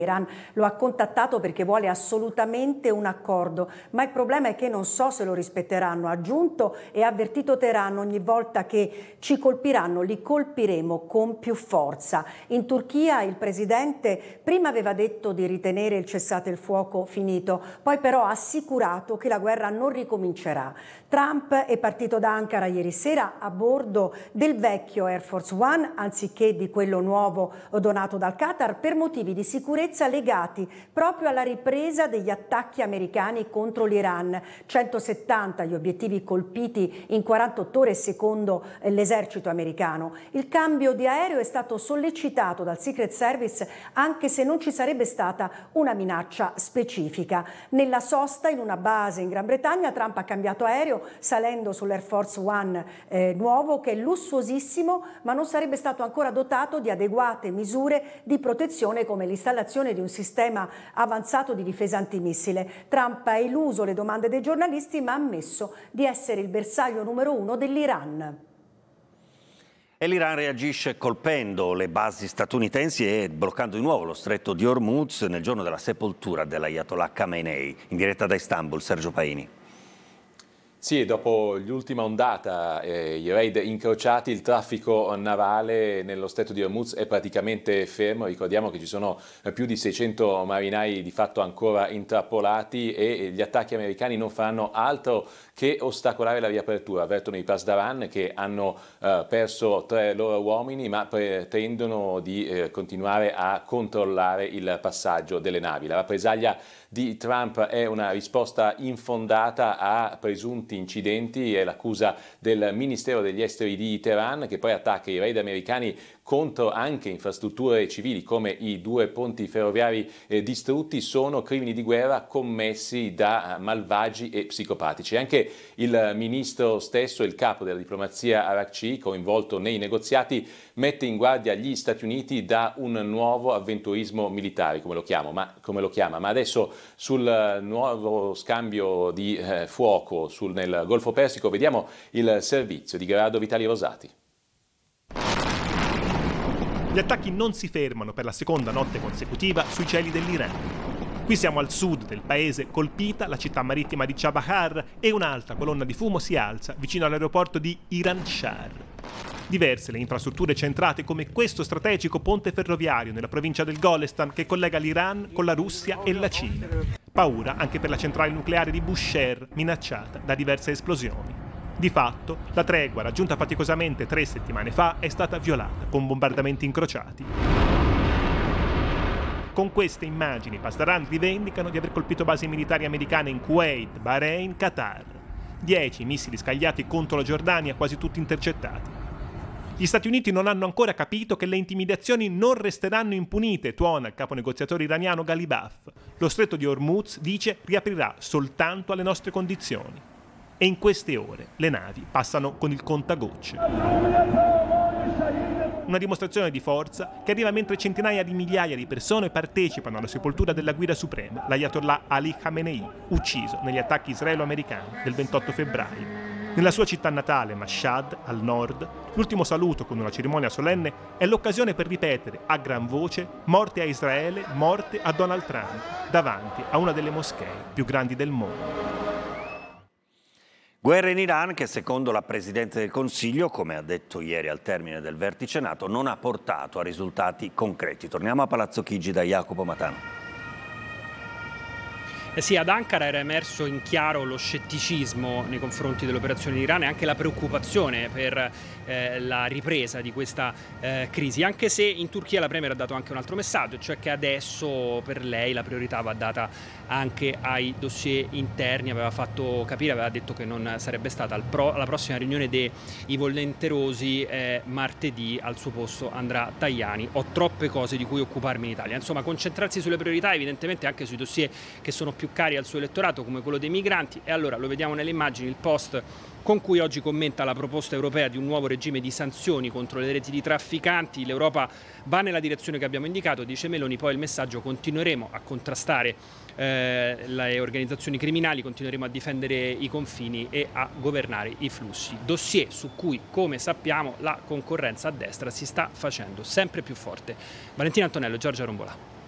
L'Iran lo ha contattato perché vuole assolutamente un accordo, ma il problema è che non so se lo rispetteranno. Ha aggiunto e ha avvertito Teheran: ogni volta che ci colpiranno li colpiremo con più forza. In Turchia il presidente prima aveva detto di ritenere il cessate il fuoco finito, poi però ha assicurato che la guerra non ricomincerà. Trump è partito da Ankara ieri sera a bordo del vecchio Air Force One anziché di quello nuovo donato dal Qatar per motivi di sicurezza legati proprio alla ripresa degli attacchi americani contro l'Iran. 170 gli obiettivi colpiti in 48 ore secondo l'esercito americano. Il cambio di aereo è stato sollecitato dal Secret Service anche se non ci sarebbe stata una minaccia specifica. Nella sosta in una base in Gran Bretagna Trump ha cambiato aereo salendo sull'Air Force One nuovo, che è lussuosissimo ma non sarebbe stato ancora dotato di adeguate misure di protezione come l'installazione di un sistema avanzato di difesa antimissile. Trump ha eluso le domande dei giornalisti ma ha ammesso di essere il bersaglio numero 1 dell'Iran. E l'Iran reagisce colpendo le basi statunitensi e bloccando di nuovo lo stretto di Hormuz nel giorno della sepoltura dell'Ayatollah Khamenei. In diretta da Istanbul, Sergio Paini. Sì, dopo l'ultima ondata, i raid incrociati, il traffico navale nello stretto di Hormuz è praticamente fermo. Ricordiamo che ci sono più di 600 marinai di fatto ancora intrappolati e gli attacchi americani non faranno altro che ostacolare la riapertura. Avvertono i Pasdaran che hanno perso 3 loro uomini ma pretendono di continuare a controllare il passaggio delle navi. La rappresaglia di Trump è una risposta infondata a presunti incidenti, è l'accusa del Ministero degli Esteri di Teheran, che poi attacca i raid americani contro anche infrastrutture civili come i 2 ponti ferroviari distrutti. Sono crimini di guerra commessi da malvagi e psicopatici. Anche il ministro stesso, il capo della diplomazia Araghchi, coinvolto nei negoziati, mette in guardia gli Stati Uniti da un nuovo avventurismo militare, come lo chiama. Ma adesso sul nuovo scambio di fuoco nel Golfo Persico vediamo il servizio di Gerardo Vitali Rosati. Gli attacchi non si fermano per la seconda notte consecutiva sui cieli dell'Iran. Qui siamo al sud del paese, colpita la città marittima di Chabahar e un'alta colonna di fumo si alza vicino all'aeroporto di Iranshahr. Diverse le infrastrutture centrate come questo strategico ponte ferroviario nella provincia del Golestan che collega l'Iran con la Russia e la Cina. Paura anche per la centrale nucleare di Bushehr, minacciata da diverse esplosioni. Di fatto, la tregua raggiunta faticosamente 3 settimane fa è stata violata con bombardamenti incrociati. Con queste immagini, i Pasdaran rivendicano di aver colpito basi militari americane in Kuwait, Bahrain, Qatar. 10 missili scagliati contro la Giordania, quasi tutti intercettati. Gli Stati Uniti non hanno ancora capito che le intimidazioni non resteranno impunite, tuona il capo negoziatore iraniano Ghalibaf. Lo stretto di Hormuz, dice, riaprirà soltanto alle nostre condizioni. E in queste ore le navi passano con il contagocce. Una dimostrazione di forza che arriva mentre centinaia di migliaia di persone partecipano alla sepoltura della guida suprema, l'Ayatollah Ali Khamenei, ucciso negli attacchi israelo-americani del 28 febbraio. Nella sua città natale, Mashhad, al nord, l'ultimo saluto con una cerimonia solenne è l'occasione per ripetere a gran voce «Morte a Israele, morte a Donald Trump», davanti a una delle moschee più grandi del mondo. Guerra in Iran che secondo la Presidente del Consiglio, come ha detto ieri al termine del vertice NATO, non ha portato a risultati concreti. Torniamo a Palazzo Chigi da Jacopo Matano. Sì, ad Ankara era emerso in chiaro lo scetticismo nei confronti dell'operazione in Iran e anche la preoccupazione per la ripresa di questa crisi, anche se in Turchia la Premier ha dato anche un altro messaggio, cioè che adesso per lei la priorità va data anche ai dossier interni. Aveva fatto capire, aveva detto che non sarebbe stata alla prossima riunione dei volenterosi martedì, al suo posto andrà Tajani. Ho troppe cose di cui occuparmi in Italia. Insomma, concentrarsi sulle priorità, evidentemente anche sui dossier che sono più cari al suo elettorato, come quello dei migranti. E allora lo vediamo nelle immagini, il post con cui oggi commenta la proposta europea di un nuovo regime di sanzioni contro le reti di trafficanti. L'Europa va nella direzione che abbiamo indicato, dice Meloni, poi il messaggio: continueremo a contrastare le organizzazioni criminali, continueremo a difendere i confini e a governare i flussi. Dossier su cui, come sappiamo, la concorrenza a destra si sta facendo sempre più forte. Valentina Antonello, Giorgia Rombolà.